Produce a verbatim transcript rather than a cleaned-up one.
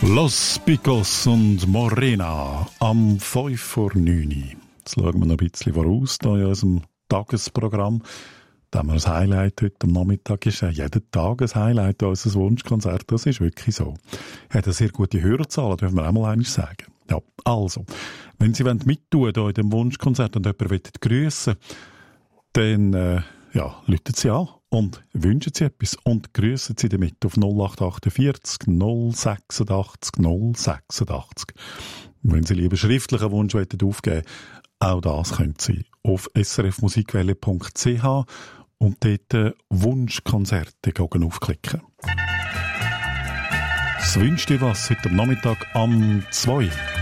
Los Picos und Morena am fünf vor neun. Jetzt schauen wir noch ein bisschen voraus hier in unserem Tagesprogramm. Da haben wir ein Highlight heute am Nachmittag. Ist ja jeden Tag ein Highlight unseres Wunschkonzert. Das ist wirklich so. Hat eine sehr gute Hörerzahlen, dürfen wir auch mal einmal sagen. Ja, also, wenn Sie mittun hier in dem Wunschkonzert und jemanden grüssen wollen, dann äh, ja, rufen Sie an und wünschen Sie etwas und grüssen Sie damit auf null acht vier acht null sechsundachtzig null sechsundachtzig. Wenn Sie lieber schriftlichen Wunsch aufgeben wollen, auch das können Sie auf s r f musikwelle punkt c h und dort äh, Wunschkonzerte aufklicken. Es wünscht dir was heute am Nachmittag am zwei.